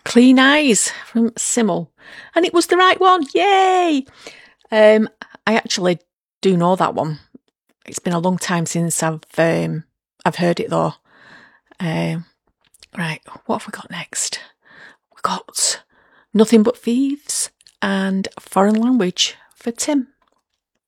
Clean Eyes from Simmel. And it was the right one. Yay! I actually do know that one. It's been a long time since I've heard it though. Right, what have we got next? We've got Nothing But Thieves and Foreign Language for Tim.